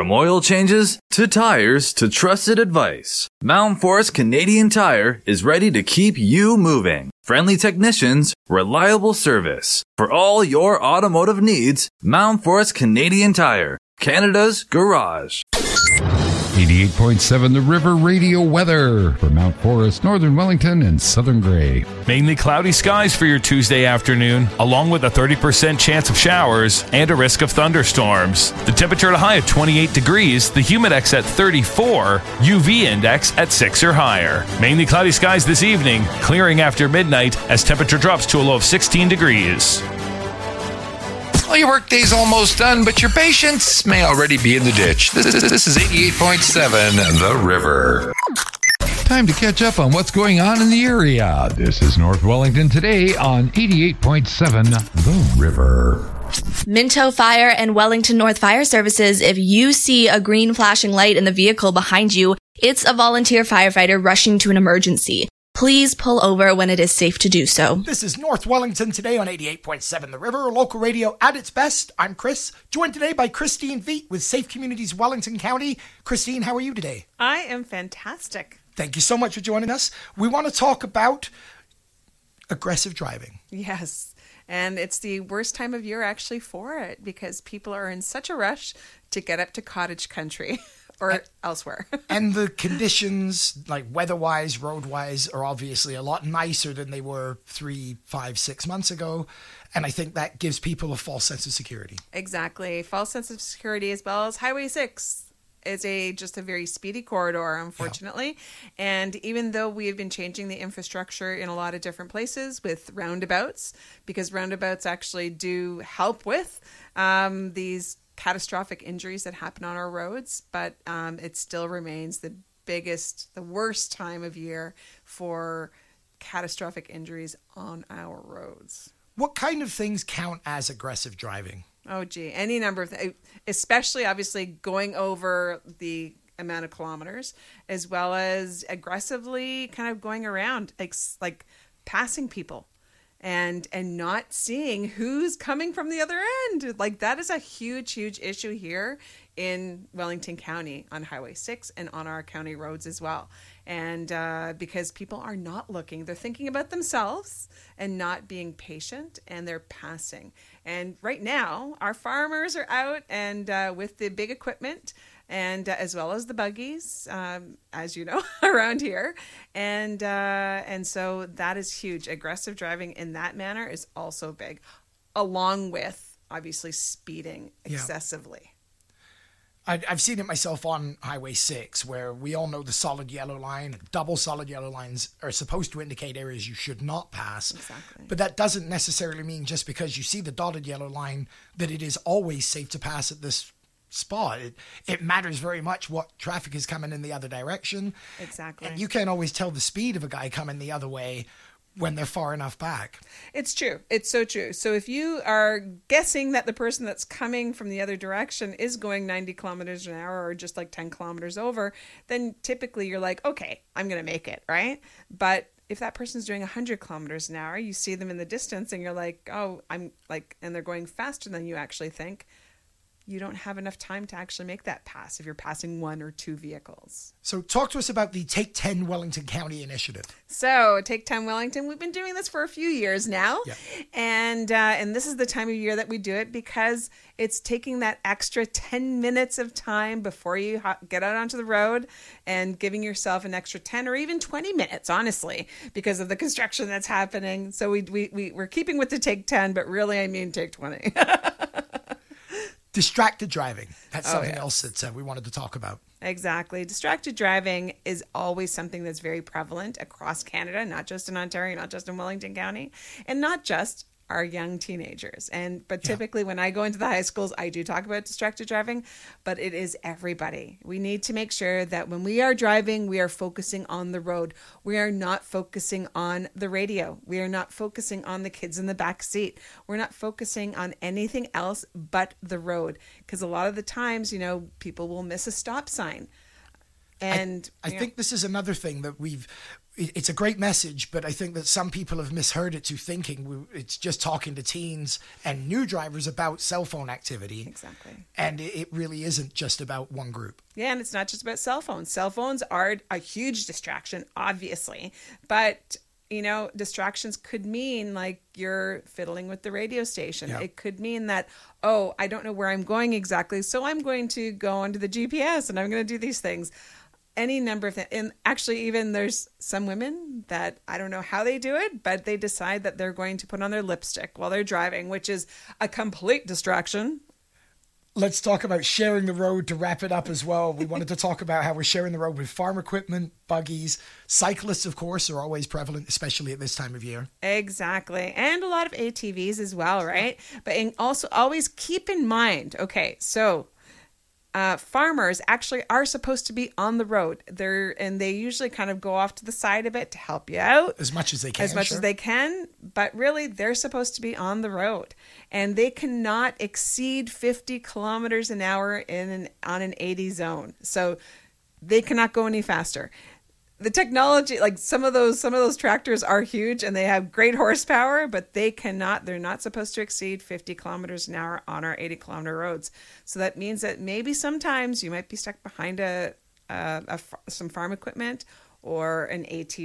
From oil changes to tires to trusted advice, Mountain Forest Canadian Tire is ready to keep you moving. Friendly technicians, reliable service. For all your automotive needs, Mountain Forest Canadian Tire, Canada's garage. 88.7 The River Radio weather for Mount Forest, Northern Wellington, and Southern Grey. Mainly cloudy skies for your Tuesday afternoon, along with a 30% chance of showers and a risk of thunderstorms. The temperature at a high of 28 degrees, the humidex at 34, UV index at 6 or higher. Mainly cloudy skies this evening, clearing after midnight as temperature drops to a low of 16 degrees. Well, your workday's almost done, but your patience may already be in the ditch. This is 88.7 The River. Time to catch up on what's going on in the area. This is North Wellington today on 88.7 The River. Minto Fire and Wellington North Fire Services. If you see a green flashing light in the vehicle behind you, it's a volunteer firefighter rushing to an emergency. Please pull over when it is safe to do so. This is North Wellington today on 88.7 The River, local radio at its best. I'm Chris, joined today by Christine Veet with Safe Communities Wellington County. Christine, how are you today? I am fantastic. Thank you so much for joining us. We want to talk about aggressive driving. Yes, and it's the worst time of year actually for it because people are in such a rush to get up to cottage country. Or elsewhere. And the conditions, like weather-wise, road-wise, are obviously a lot nicer than they were 3, 5, 6 months ago. And I think that gives people a false sense of security. Exactly. False sense of security, as well as Highway 6 is just a very speedy corridor, unfortunately. Yeah. And even though we have been changing the infrastructure in a lot of different places with roundabouts, because roundabouts actually do help with these catastrophic injuries that happen on our roads, but it still remains the worst time of year for catastrophic injuries on our roads. What kind of things count as aggressive driving? Oh, gee, any number of things, especially obviously going over the amount of kilometers, as well as aggressively kind of going around, like passing people. And not seeing who's coming from the other end. Like, that is a huge, huge issue here in Wellington County on Highway 6 and on our county roads as well. And because people are not looking, they're thinking about themselves and not being patient, and they're passing. And right now, our farmers are out and with the big equipment, and as well as the buggies, as you know, around here. And so that is huge. Aggressive driving in that manner is also big, along with, obviously, speeding excessively. I've seen it myself on Highway 6, where we all know the solid yellow line, double solid yellow lines are supposed to indicate areas you should not pass. Exactly. But that doesn't necessarily mean just because you see the dotted yellow line that it is always safe to pass at this spot. It matters very much what traffic is coming in the other direction. Exactly. And you can't always tell the speed of a guy coming the other way when they're far enough back. It's true. It's so true. So if you are guessing that the person that's coming from the other direction is going 90 kilometers an hour or just like 10 kilometers over, then typically you're like, okay, I'm going to make it, right? But if that person's doing 100 kilometers an hour, you see them in the distance and you're like, oh, and they're going faster than you actually think. You don't have enough time to actually make that pass if you're passing one or two vehicles. So talk to us about the Take 10 Wellington County initiative. So Take 10 Wellington, we've been doing this for a few years now. Yeah. And this is the time of year that we do it because it's taking that extra 10 minutes of time before you get out onto the road and giving yourself an extra 10 or even 20 minutes, honestly, because of the construction that's happening. So we're keeping with the Take 10, but really I mean Take 20. Distracted driving. That's something else that we wanted to talk about. Exactly. Distracted driving is always something that's very prevalent across Canada, not just in Ontario, not just in Wellington County, and not just our young teenagers. But typically when I go into the high schools, I do talk about distracted driving, but it is everybody. We need to make sure that when we are driving, we are focusing on the road. We are not focusing on the radio. We are not focusing on the kids in the back seat. We're not focusing on anything else but the road. Because a lot of the times, people will miss a stop sign. And I think this is another thing that it's a great message, but I think that some people have misheard it to thinking it's just talking to teens and new drivers about cell phone activity. Exactly. And it really isn't just about one group. Yeah, and it's not just about cell phones. Cell phones are a huge distraction, obviously. But, distractions could mean like you're fiddling with the radio station. Yeah. It could mean that, I don't know where I'm going exactly, so I'm going to go onto the GPS and I'm going to do these things. Any number of things. And actually, even there's some women that I don't know how they do it, but they decide that they're going to put on their lipstick while they're driving, which is a complete distraction. Let's talk about sharing the road to wrap it up as well. We wanted to talk about how we're sharing the road with farm equipment, buggies. Cyclists, of course, are always prevalent, especially at this time of year. Exactly. And a lot of ATVs as well, right? But also always keep in mind, okay, so farmers actually are supposed to be on the road. They usually kind of go off to the side of it to help you out. As much as they can. As much as they can. But really, they're supposed to be on the road. And they cannot exceed 50 kilometers an hour on an 80 zone. So they cannot go any faster. The technology, like some of those tractors are huge and they have great horsepower, but they're not supposed to exceed 50 kilometers an hour on our 80 kilometer roads. So that means that maybe sometimes you might be stuck behind some farm equipment or an ATV